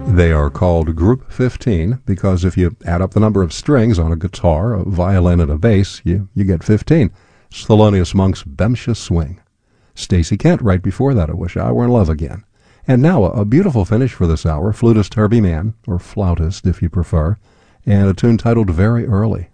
They are called Group 15 because if you add up the number of strings on a guitar, a violin, and a bass, you get 15. It's Thelonious Monk's Bemsha Swing. Stacey Kent right before that, I Wish I Were in Love Again. And now a beautiful finish for this hour, flutist Herbie Mann, or flautist if you prefer, and a tune titled Very Early.